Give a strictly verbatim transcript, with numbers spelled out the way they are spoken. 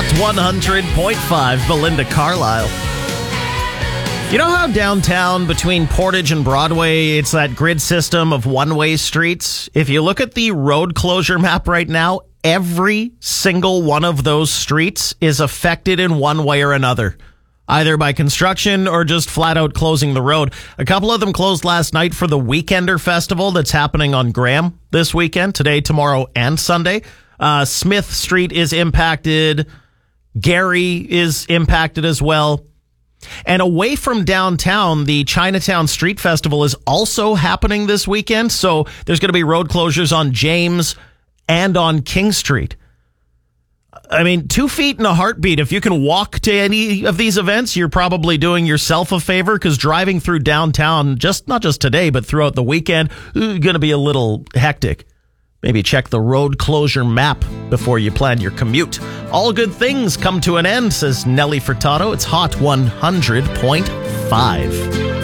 Hot one hundred point five, Belinda Carlisle. You know how downtown between Portage and Broadway, it's that grid system of one-way streets? If you look at the road closure map right now, every single one of those streets is affected in one way or another, either by construction or just flat out closing the road. A couple of them closed last night for the Weekender Festival that's happening on Graham this weekend, today, tomorrow, and Sunday. Uh, Smith Street is impacted. Gary is impacted as well. And away from downtown, the Chinatown Street Festival is also happening this weekend. So there's going to be road closures on James and on King Street. I mean, two feet in a heartbeat. If you can walk to any of these events, you're probably doing yourself a favor, because driving through downtown, just not just today, but throughout the weekend, going to be a little hectic. Maybe check the road closure map before you plan your commute. All good things come to an end, says Nelly Furtado. It's Hot one hundred point five.